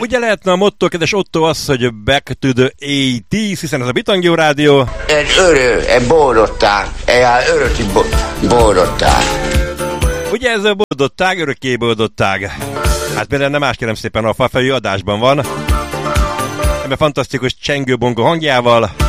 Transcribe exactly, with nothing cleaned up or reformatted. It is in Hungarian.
Ugye lehetne a motto, kedves Otto, az, hogy back to the eighties, hiszen ez a Bitangjó Rádió. Egy örő, egy boldogság, egy öröki boldogság. Ugye ez a boldogság, örökké boldogság. Hát például nem más, kérem szépen, a Fafejű adásban van. Ebben fantasztikus csengőbongó hangjával.